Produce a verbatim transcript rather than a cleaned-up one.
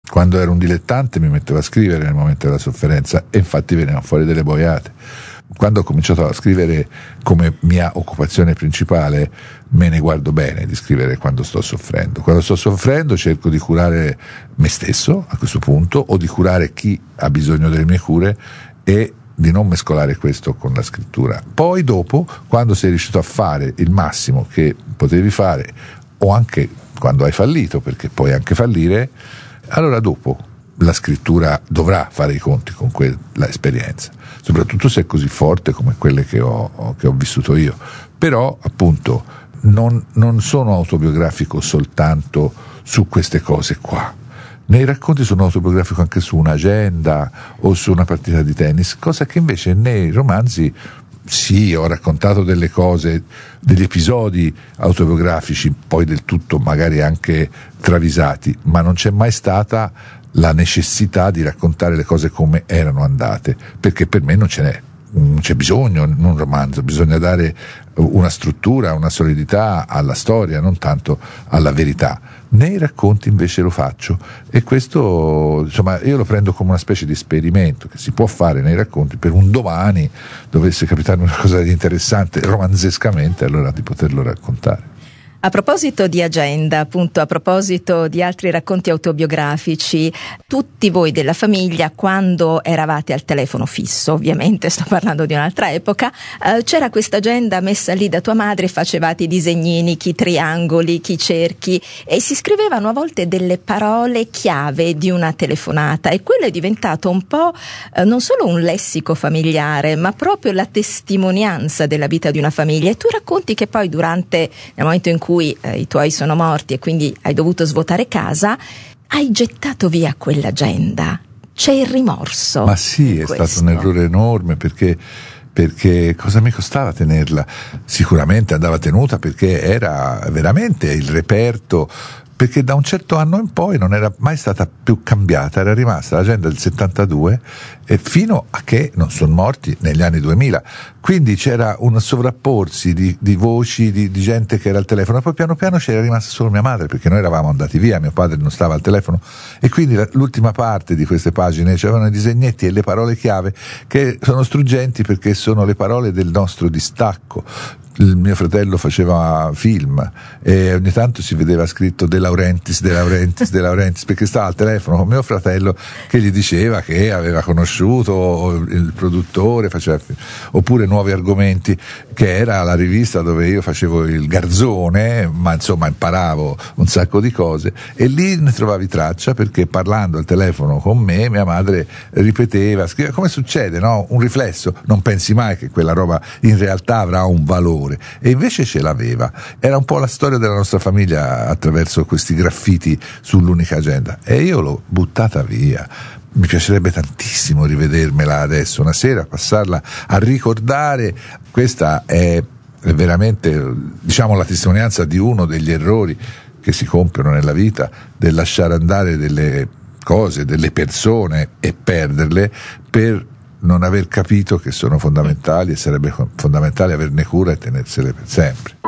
Quando ero un dilettante mi mettevo a scrivere nel momento della sofferenza e infatti venivano fuori delle boiate. Quando ho cominciato a scrivere come mia occupazione principale, me ne guardo bene di scrivere quando sto soffrendo. Quando sto soffrendo cerco di curare me stesso a questo punto, o di curare chi ha bisogno delle mie cure, e di non mescolare questo con la scrittura. Poi dopo, quando sei riuscito a fare il massimo che potevi fare, o anche quando hai fallito, perché puoi anche fallire, allora dopo la scrittura dovrà fare i conti con quella esperienza, soprattutto se è così forte come quelle che ho, che ho vissuto io. Però appunto non, non sono autobiografico soltanto su queste cose qua. Nei racconti sono autobiografico anche su un'agenda o su una partita di tennis, cosa che invece nei romanzi, sì, ho raccontato delle cose, degli episodi autobiografici, poi del tutto magari anche travisati, ma non c'è mai stata la necessità di raccontare le cose come erano andate, perché per me non ce n'è, non c'è bisogno in un romanzo, bisogna dare una struttura, una solidità alla storia, non tanto alla verità. Nei racconti invece lo faccio, e questo, insomma, io lo prendo come una specie di esperimento che si può fare nei racconti, per un domani dovesse capitarmi una cosa di interessante romanzescamente, allora di poterlo raccontare. A proposito di agenda, appunto, a proposito di altri racconti autobiografici, tutti voi della famiglia, quando eravate al telefono fisso, ovviamente sto parlando di un'altra epoca, eh, c'era questa agenda messa lì da tua madre, facevate i disegnini, chi triangoli, chi cerchi, e si scrivevano a volte delle parole chiave di una telefonata, e quello è diventato un po' eh, non solo un lessico familiare, ma proprio la testimonianza della vita di una famiglia. E tu racconti che poi durante, nel momento in cui cui eh, i tuoi sono morti e quindi hai dovuto svuotare casa, hai gettato via quell'agenda. C'è il rimorso. Ma sì, è questo. Stato un errore enorme, perché perché cosa mi costava tenerla? Sicuramente andava tenuta, perché era veramente il reperto, perché da un certo anno in poi non era mai stata più cambiata, era rimasta l'agenda del settantadue e fino a che non sono morti negli anni duemila, quindi c'era un sovrapporsi di, di voci, di, di gente che era al telefono, e poi piano piano c'era rimasta solo mia madre, perché noi eravamo andati via, mio padre non stava al telefono, e quindi la, l'ultima parte di queste pagine c'erano i disegnetti e le parole chiave, che sono struggenti perché sono le parole del nostro distacco. Il mio fratello faceva film e ogni tanto si vedeva scritto De Laurentiis, De Laurentiis, De Laurentiis, perché stava al telefono con mio fratello che gli diceva che aveva conosciuto il produttore, faceva film. Oppure Nuovi Argomenti, che era la rivista dove io facevo il garzone, ma insomma imparavo un sacco di cose, e lì ne trovavi traccia, perché parlando al telefono con me mia madre ripeteva, scriveva, come succede, no? Un riflesso, non pensi mai che quella roba in realtà avrà un valore. E invece ce l'aveva. Era un po' la storia della nostra famiglia attraverso questi graffiti sull'unica agenda, e io l'ho buttata via. Mi piacerebbe tantissimo rivedermela adesso una sera, passarla a ricordare. Questa è veramente, diciamo, la testimonianza di uno degli errori che si compiono nella vita, del lasciare andare delle cose, delle persone e perderle per non aver capito che sono fondamentali, e sarebbe fondamentale averne cura e tenersele per sempre.